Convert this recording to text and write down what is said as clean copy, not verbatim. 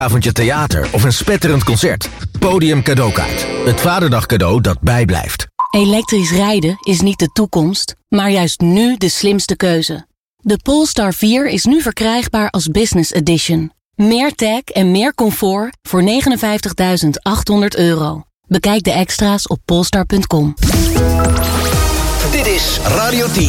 avondje theater of een spetterend concert. Podium cadeaukaart. Het Vaderdag cadeau dat bijblijft. Elektrisch rijden is niet de toekomst, maar juist nu de slimste keuze. De Polestar 4 is nu verkrijgbaar als Business Edition. Meer tech en meer comfort voor €59.800. Bekijk de extra's op polestar.com. Dit is Radio 10